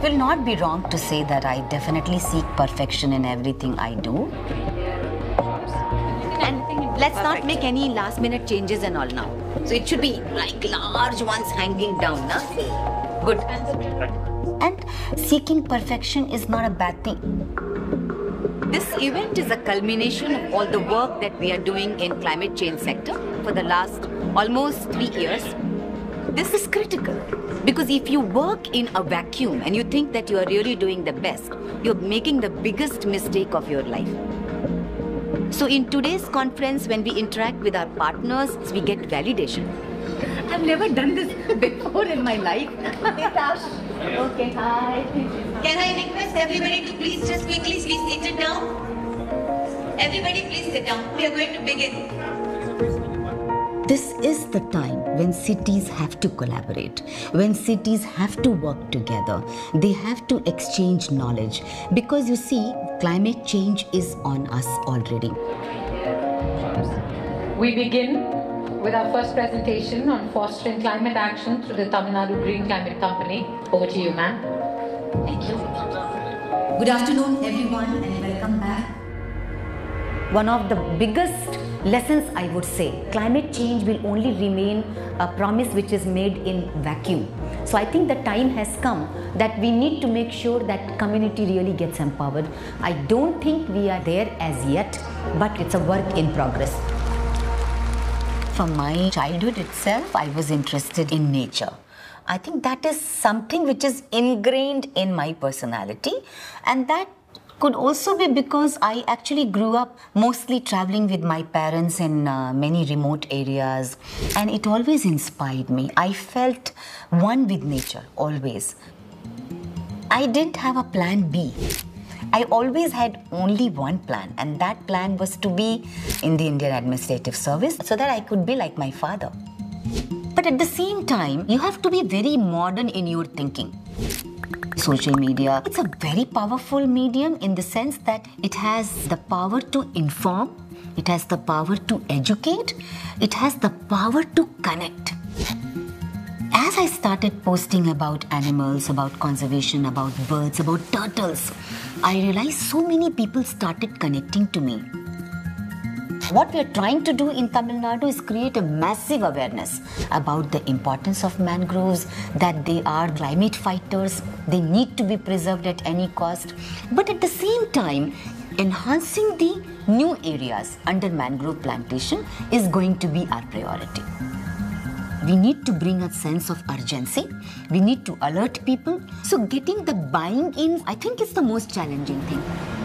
will not be wrong to say that I definitely seek perfection in everything I do. And let's not make any last minute changes and all now. So it should be like large ones hanging down, na? Good. And seeking perfection is not a bad thing. This event is a culmination of all the work that we are doing in climate change sector for the last almost 3 years. This is critical because if you work in a vacuum and you think that you are really doing the best, you're making the biggest mistake of your life. So in today's conference, when we interact with our partners, we get validation. I've never done this before in my life. Okay, hi. Can I request everybody to please just quickly be seated down? Everybody please sit down. We are going to begin. This is the time when cities have to collaborate, when cities have to work together. They have to exchange knowledge because you see, climate change is on us already. We begin with our first presentation on fostering climate action through the Tamil Nadu Green Climate Company. Over to you, ma'am. Thank you. Good afternoon, everyone, and welcome back. One of the biggest lessons, I would say, climate change will only remain a promise which is made in vacuum. So I think the time has come that we need to make sure that community really gets empowered. I don't think we are there as yet, but it's a work in progress. From my childhood itself, I was interested in nature. I think that is something which is ingrained in my personality, and that could also be because I actually grew up mostly traveling with my parents in many remote areas, and it always inspired me. I felt one with nature, always. I didn't have a plan B. I always had only one plan, and that plan was to be in the Indian Administrative Service so that I could be like my father. But at the same time, you have to be very modern in your thinking. Social media, it's a very powerful medium in the sense that it has the power to inform, it has the power to educate, it has the power to connect. As I started posting about animals, about conservation, about birds, about turtles, I realized so many people started connecting to me. What we are trying to do in Tamil Nadu is create a massive awareness about the importance of mangroves, that they are climate fighters, they need to be preserved at any cost. But at the same time, enhancing the new areas under mangrove plantation is going to be our priority. We need to bring a sense of urgency. We need to alert people. So getting the buying in, I think, is the most challenging thing.